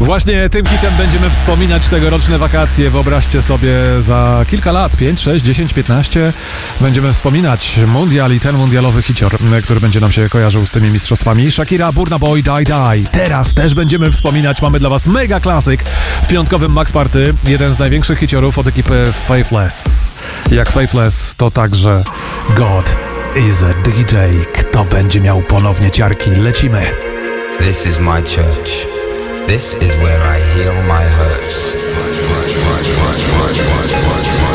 Właśnie tym hitem będziemy wspominać tegoroczne wakacje. Wyobraźcie sobie, za kilka lat, 5, 6, 10, 15 będziemy wspominać mundial i ten mundialowy hicior, który będzie nam się kojarzył z tymi mistrzostwami. Shakira, Burna Boy, Die Die. Teraz też będziemy wspominać. Mamy dla was mega klasyk w piątkowym Max Party. Jeden z największych hiciorów od ekipy Faithless. Jak Faithless, to także God is a DJ. Kto będzie miał ponownie ciarki? Lecimy. This is my church. This is where I heal my hurts.